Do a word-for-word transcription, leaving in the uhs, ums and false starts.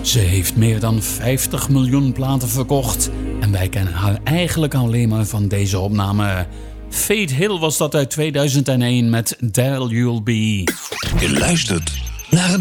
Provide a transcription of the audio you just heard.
Ze heeft meer dan vijftig miljoen platen verkocht. En wij kennen haar eigenlijk alleen maar van deze opname. Faith Hill was dat uit tweeduizend één met There You'll Be. Je luistert naar het